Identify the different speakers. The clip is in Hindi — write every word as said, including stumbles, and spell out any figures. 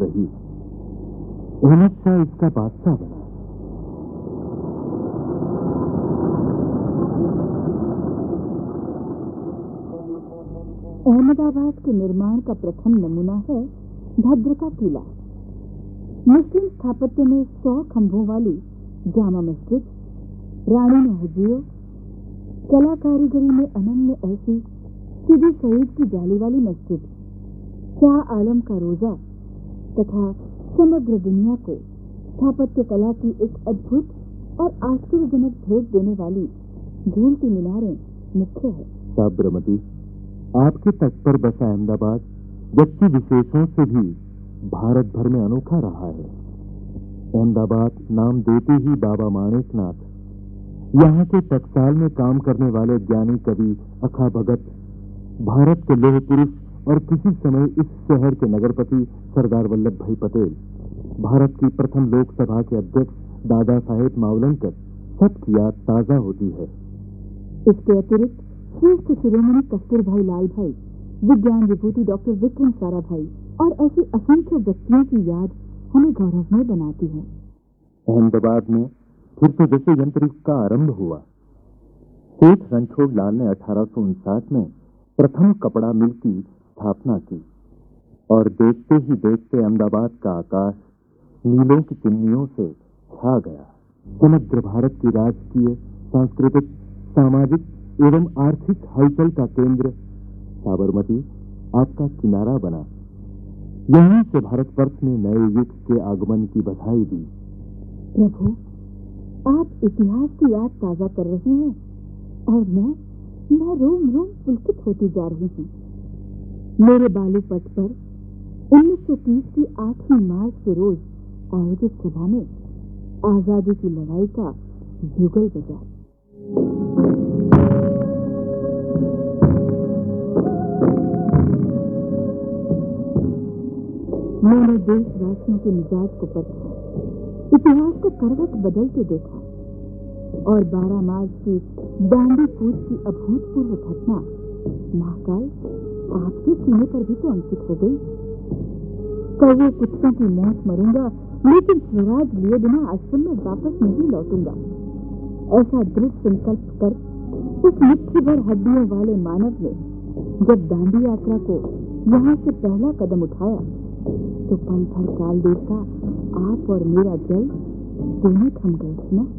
Speaker 1: रही। अहमद शाह इसका बादशाह बना।
Speaker 2: अहमदाबाद के निर्माण का प्रथम नमूना है भद्र का किला। मुस्लिम स्थापत्य में सौ खंभों वाली जामा मस्जिद, रानी महजियो, कला कारीगरी में अनन्य ऐसी सिदी सईद की जाली वाली मस्जिद, शाह आलम का रोजा तथा समग्र दुनिया को स्थापत्य कला की एक अद्भुत और आश्चर्यजनक भेंट देने वाली झूलती मीनारें मुख्य है।
Speaker 1: साबरमती, आपके तट पर बसा अहमदाबाद व्यक्ति विशेषों से भी भारत भर में अनोखा रहा है। अहमदाबाद नाम देते ही बाबा माणिकनाथ, यहाँ के टकसाल में काम करने वाले ज्ञानी कवि अखा भगत, भारत के लोह पुरुष और किसी समय इस शहर के नगरपति सरदार वल्लभ भाई पटेल, भारत की प्रथम लोकसभा के अध्यक्ष दादा साहेब मावलंकर, सबकी याद ताजा होती है।
Speaker 2: इसके अतिरिक्त श्रेष्ठ शिरोमणि कस्तूरभाई लाल भाई, विज्ञान विभूति डॉक्टर विक्रम साराभाई और ऐसी असंख्य व्यक्तियों की याद हमें गौरवमय बनाती है।
Speaker 1: अहमदाबाद में फिर से जैसे यंत्र युग का आरंभ हुआ। सेठ रणछोड़ लाल ने अठारह सौ उनसाठ में प्रथम कपड़ा मिल की स्थापना की और देखते ही देखते अहमदाबाद का आकाश नीलों की चिमनियों से छा गया। समग्र भारत की राजकीय, सांस्कृतिक, सामाजिक एवं आर्थिक हलचल का केंद्र साबरमती आपका किनारा बना। यहीं से भारतवर्ष में नए युग के आगमन की बधाई दी।
Speaker 2: प्रभु, आप इतिहास की याद ताजा कर रहे हैं और मैं मैं रोम रोम पुलकित होती जा रही हूँ। मेरे बालू पट पर उन्नीस सौ तीस की आठवीं मार्च के रोज आयोजित सभा में आजादी की लड़ाई का जुगल बजा। मैंने देशवासियों के मिजाज को परखा, इतिहास को करवट बदलते देखा और बारह मार्च की दांडी कूच की अभूतपूर्व घटना महाकाल आपके सीने पर भी तो अंकित हो गई। कौवे कुत्तों की मौत मरूंगा, लेकिन स्वराज लिए बिना आश्रम में वापस नहीं लौटूंगा, ऐसा दृढ़ संकल्प कर उस मुट्ठी भर हड्डियों वाले मानव ने जब दांडी यात्रा को यहाँ से पहला कदम उठाया तो पल भर काल देवता आप और मेरा जल दोनों थम गए ना।